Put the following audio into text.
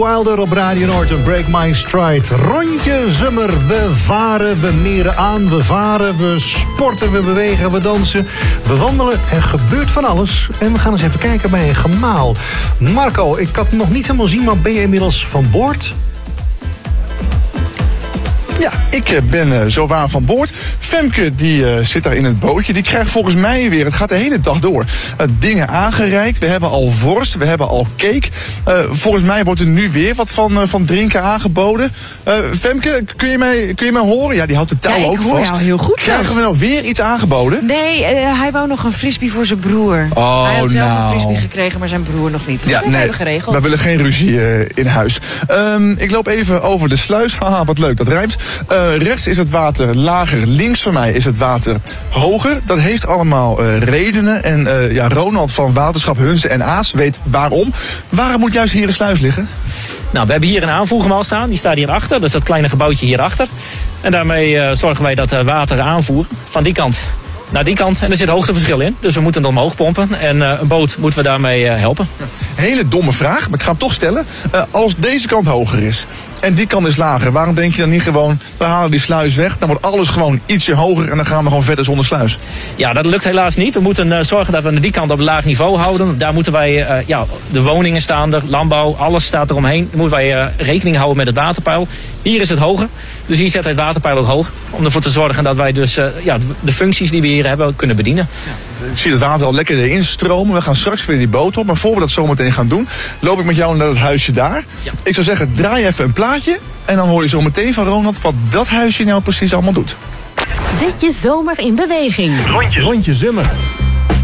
Wilder op Radio Noord en Break My Stride. Rondje Zummer. We varen, we meren aan, we varen, we sporten, we bewegen, we dansen. We wandelen, er gebeurt van alles. En we gaan eens even kijken bij een gemaal. Marco, ik kan het nog niet helemaal zien, maar ben je inmiddels van boord? Ja, ik ben zowaar van boord. Femke die zit daar in het bootje. Die krijgt volgens mij weer, het gaat de hele dag door, dingen aangereikt. We hebben al worst, we hebben al cake. Volgens mij wordt er nu weer wat van drinken aangeboden. Femke, kun je mij horen? Ja, die houdt de touw ook vast. Ik hoor jou heel goed. Krijgen we nou weer iets aangeboden? Nee, hij wou nog een frisbee voor zijn broer. Oh, hij had zelf een frisbee gekregen, maar zijn broer nog niet. Dat hebben we geregeld. We willen geen ruzie in huis. Ik loop even over de sluis. Haha, wat leuk, dat rijmt. Rechts is het water lager, links van mij is het water hoger. Dat heeft allemaal redenen. En Ronald van Waterschap Hunze en Aas weet waarom. Waarom moet juist hier een sluis liggen? Nou, we hebben hier een aanvoergemaal staan. Die staat hierachter. Dat is dat kleine gebouwtje hierachter. En daarmee zorgen wij dat water aanvoeren van die kant naar die kant. En er zit hoogteverschil in. Dus we moeten het omhoog pompen. En een boot moeten we daarmee helpen. Hele domme vraag, maar ik ga hem toch stellen. Als deze kant hoger is en die kant is lager, waarom denk je dan niet gewoon, we halen die sluis weg, dan wordt alles gewoon ietsje hoger en dan gaan we gewoon verder zonder sluis? Ja, dat lukt helaas niet. We moeten zorgen dat we aan die kant op een laag niveau houden. Daar moeten wij, de woningen staan er, landbouw, alles staat eromheen. Daar moeten wij rekening houden met het waterpeil. Hier is het hoger, dus hier zet het waterpeil ook hoog. Om ervoor te zorgen dat wij dus de functies die we hier hebben kunnen bedienen. Ja, ik zie het water al lekker erin stromen. We gaan straks weer die boot op. Maar voor we dat zometeen gaan doen, loop ik met jou naar het huisje daar. Ja. Ik zou zeggen, draai even een plaatje. En dan hoor je zo meteen van Ronald wat dat huisje nou precies allemaal doet. Zet je zomer in beweging. Rondje Zummer.